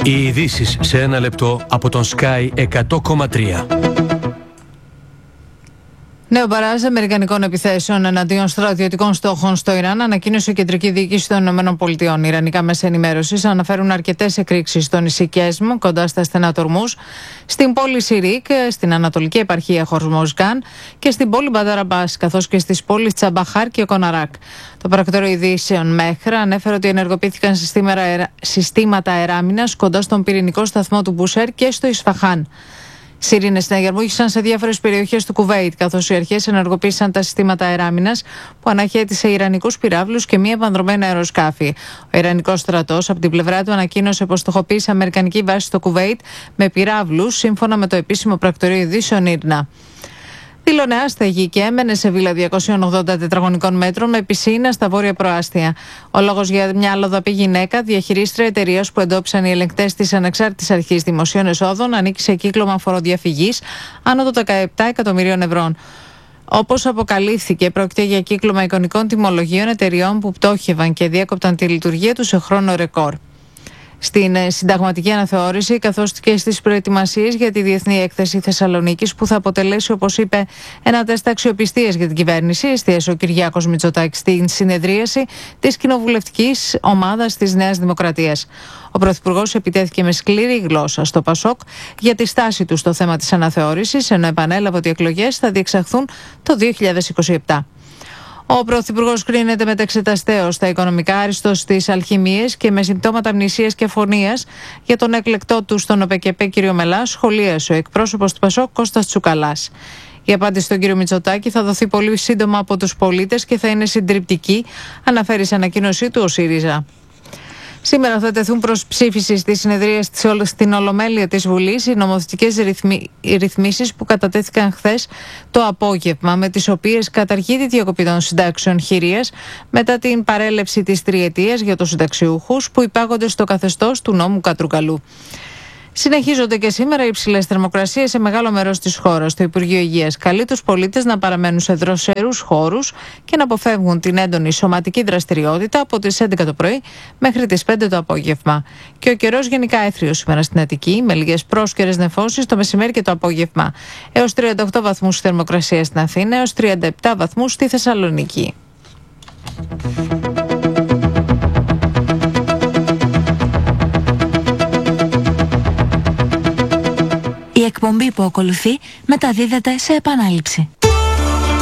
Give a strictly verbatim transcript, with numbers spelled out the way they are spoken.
Οι ειδήσεις σε ένα λεπτό από τον Sky εκατό κόμμα τρία. Νέο μπαράζ αμερικανικών επιθέσεων εναντίον στρατιωτικών στόχων στο Ιράν, ανακοίνωσε η Κεντρική Διοίκηση των ΗΠΑ. Οι ιρανικά μέσα ενημέρωσης αναφέρουν αρκετές εκρήξεις στο νησί Κέσμ, κοντά στα στενά του Ορμούζ, στην πόλη Σιρίκ, στην ανατολική επαρχία Χορμόζγκαν και στην πόλη Μπαντάρ Αμπάς, καθώς και στις πόλεις Τσαμπαχάρ και Κοναράκ. Το πρακτορείο ειδήσεων Μέχρα ανέφερε ότι ενεργοποιήθηκαν συστήματα αεράμινας κοντά στον πυρηνικό σταθμό του Μπούσερ και στο Ισφαχάν. Σιρήνες συναγερμούχησαν σε διάφορες περιοχές του Κουβέιτ, καθώς οι αρχές ενεργοποίησαν τα συστήματα αεράμινας που αναχέτησε ιρανικούς πυράβλους και μη επανδρομένα αεροσκάφη. Ο Ιρανικός στρατός, από την πλευρά του, ανακοίνωσε πως στοχοποίησε αμερικανική βάση στο Κουβέιτ με πυράβλους, σύμφωνα με το επίσημο πρακτορείο ειδήσεων Ίρνα. Δήλωνε άστεγη και έμενε σε βίλα διακόσιων ογδόντα τετραγωνικών μέτρων με πισίνα στα βόρεια προάστια. Ο λόγος για μια αλλοδαπή γυναίκα, διαχειρίστρια εταιρείας που εντόπισαν οι ελεγκτές της Ανεξάρτητης Αρχής Δημοσίων Εσόδων, ανήκει σε κύκλωμα φοροδιαφυγής άνω των δεκαεπτά εκατομμυρίων ευρώ. Όπως αποκαλύφθηκε, πρόκειται για κύκλωμα εικονικών τιμολογίων εταιρεών που πτώχευαν και διέκοπταν τη λειτουργία του σε χρόνο ρεκόρ. Στην συνταγματική αναθεώρηση, καθώς και στις προετοιμασίες για τη Διεθνή Έκθεση Θεσσαλονίκης, που θα αποτελέσει, όπως είπε, ένα τεστ αξιοπιστίας για την κυβέρνηση, εστίασε ο Κυριάκος Μητσοτάκης στην συνεδρίαση της κοινοβουλευτικής ομάδας της Νέας Δημοκρατίας. Ο Πρωθυπουργός επιτέθηκε με σκληρή γλώσσα στο Πασόκ για τη στάση του στο θέμα της αναθεώρησης, ενώ επανέλαβε ότι οι εκλογές θα διεξαχθούν το δύο χιλιάδες είκοσι επτά. Ο Πρωθυπουργός κρίνεται μεταξεταστέως στα οικονομικά, άριστος στις αλχημίες και με συμπτώματα αμνησίας και αφωνίας για τον εκλεκτό του στον ΟΠΕΚΕΠΕ κ. Μελά, σχολίασε ο εκπρόσωπος του Πασόκ Κώστας Τσουκαλάς. Η απάντηση στον κ. Μητσοτάκη θα δοθεί πολύ σύντομα από τους πολίτες και θα είναι συντριπτική, αναφέρει σε ανακοίνωσή του ο ΣΥΡΙΖΑ. Σήμερα θα τεθούν προς ψήφιση στη συνεδρία στην Ολομέλεια της Βουλής οι νομοθετικές ρυθμί... ρυθμίσεις που κατατέθηκαν χθες το απόγευμα, με τις οποίες καταργεί τη διακοπή των συντάξεων χειρίας μετά την παρέλευση της τριετίας για τους συνταξιούχους που υπάγονται στο καθεστώς του νόμου Κατρουγκαλού. Συνεχίζονται και σήμερα οι υψηλές θερμοκρασίες σε μεγάλο μέρος της χώρας. Το Υπουργείο Υγείας καλεί τους πολίτες να παραμένουν σε δροσερούς χώρους και να αποφεύγουν την έντονη σωματική δραστηριότητα από τις έντεκα το πρωί μέχρι τις πέντε το απόγευμα. Και ο καιρός γενικά έθριος σήμερα στην Αττική, με λίγες πρόσκαιρες νεφώσεις το μεσημέρι και το απόγευμα. Έως τριάντα οκτώ βαθμούς θερμοκρασία στην Αθήνα, έως τριάντα επτά βαθμούς στη Θεσσαλονίκη. Η εκπομπή που ακολουθεί μεταδίδεται σε επανάληψη.